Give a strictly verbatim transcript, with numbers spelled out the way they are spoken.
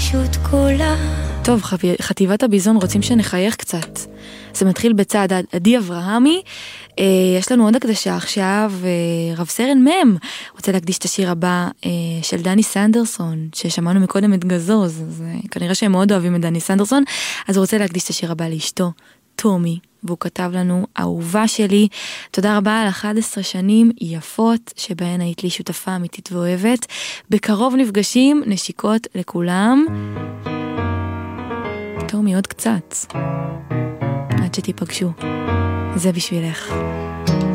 פשוט קולה. טוב, חטיבת הביזון רוצים שנחייך קצת. זה מתחיל בצעד עדי אברהמי. יש לנו עוד הקדשה עכשיו, רב סרן מם רוצה להקדיש את השיר הבא של דני סנדרסון, ששמענו מקודם את גזוז, אז כנראה שהם מאוד אוהבים את דני סנדרסון, אז הוא רוצה להקדיש את השיר הבא לאשתו, תומי, והוא כתב לנו, אהובה שלי, תודה רבה על אחת עשרה שנים יפות, שבהן היית לי שותפה אמיתית ואוהבת, בקרוב נפגשים, נשיקות לכולם. תומי, עוד קצת, עד שתיפגשו. זה בשבילך.